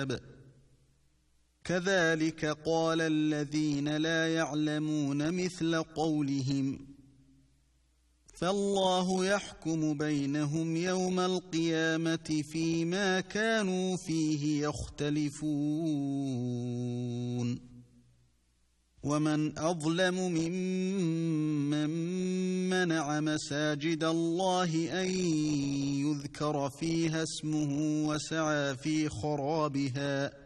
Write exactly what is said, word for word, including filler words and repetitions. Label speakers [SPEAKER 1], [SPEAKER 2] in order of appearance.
[SPEAKER 1] الكتاب كذلك قال الذين لا يعلمون مثل قولهم فالله يحكم بينهم يوم القيامة فيما كانوا فيه يختلفون ومن أظلم ممن منع مساجد الله أن يذكر فيها اسمه وسعى في خرابها